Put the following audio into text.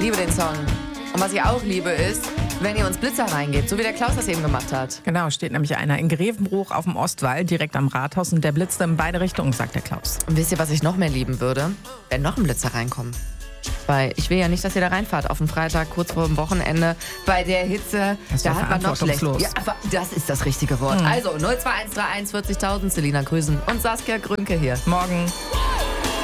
liebe den Song. Und was ich auch liebe ist, wenn ihr uns Blitzer reingebt, so wie der Klaus das eben gemacht hat. Genau, steht nämlich einer in Grevenbruch auf dem Ostwall, direkt am Rathaus, und der blitzte in beide Richtungen, sagt der Klaus. Und wisst ihr, was ich noch mehr lieben würde? Wenn noch ein Blitzer reinkommt. Weil ich will ja nicht, dass ihr da reinfahrt auf dem Freitag, kurz vor dem Wochenende, bei der Hitze. Da hat man noch schlecht. Ja, aber das ist das richtige Wort. Also 02131 40.000, Selina Grüßen und Saskia Grünke hier. Morgen.